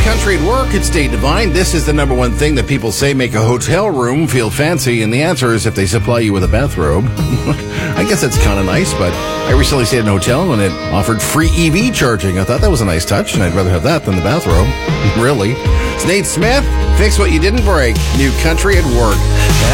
Country at Work, it's Dave Devine. This is the number one thing that people say make a hotel room feel fancy, and the answer is if they supply you with a bathrobe. I guess that's kind of nice, but I recently stayed in a hotel and it offered free EV charging. I thought that was a nice touch, and I'd rather have that than the bathrobe. Really. It's Nate Smith. Fix what you didn't break. New Country at Work.